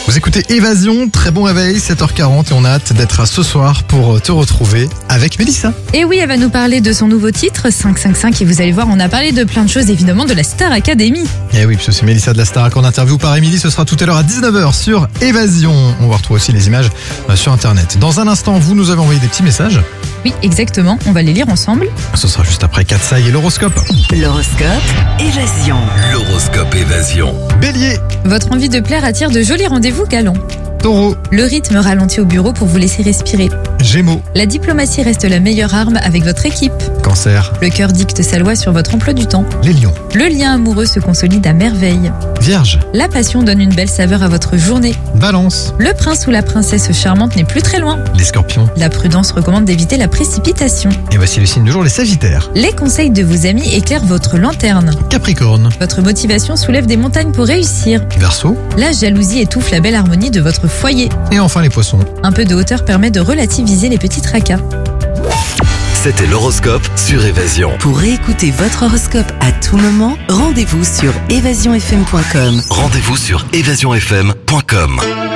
Vous écoutez Évasion, très bon réveil, 7h40 et on a hâte d'être à ce soir pour te retrouver avec Mélissa. Et oui, elle va nous parler de son nouveau titre, 555, et vous allez voir, on a parlé de plein de choses, évidemment, de la Star Academy. Et oui, puisque c'est Mélissa de la Starac en interview par Émilie, ce sera tout à l'heure à 19h sur Évasion. On va retrouver aussi les images sur internet. Dans un instant, vous nous avez envoyé des petits messages. Oui, exactement, on va les lire ensemble. Ce sera juste après Katsai et l'horoscope. L'horoscope Évasion. L'horoscope Évasion. Bélier, Votre envie de plaire attire de jolis rendez-vous galants. Taureau, Le rythme ralentit au bureau pour vous laisser respirer. Gémeaux, La diplomatie reste la meilleure arme avec votre équipe. Cancer, Le cœur dicte sa loi sur votre emploi du temps. les lions, Le lien amoureux se consolide à merveille. Vierge, La passion donne une belle saveur à votre journée. Balance, Le prince ou la princesse charmante n'est plus très loin. les scorpions. La prudence recommande d'éviter la précipitation. Et voici le signe du jour, les sagittaires. Les conseils de vos amis éclairent votre lanterne. Capricorne, Votre motivation soulève des montagnes pour réussir. Verseau La jalousie étouffe la belle harmonie de votre foyer. et enfin les poissons. Un peu de hauteur permet de relativiser les petits tracas. C'était l'horoscope sur Évasion. Pour réécouter votre horoscope à tout moment, rendez-vous sur évasionfm.com. Rendez-vous sur évasionfm.com.